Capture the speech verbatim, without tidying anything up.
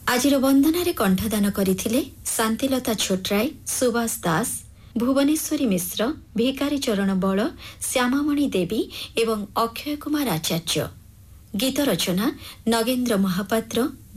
आजिर वंदनारे कंठदान करथिले शांतिलता छोटराय, सुभाष दास, भुवनेश्वरी मिश्र, भिकारी चरण बल, श्यामामणि देवी एवं अक्षय कुमार आचार्य। गीत रचना नगेन्द्र महापात्र,